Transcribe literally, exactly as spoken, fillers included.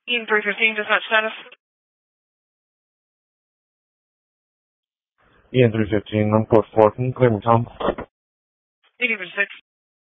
Ian three fifteen, dispatch status. Ian three fifteen, I'm code four. Can you clear me, Tom? eighty for six.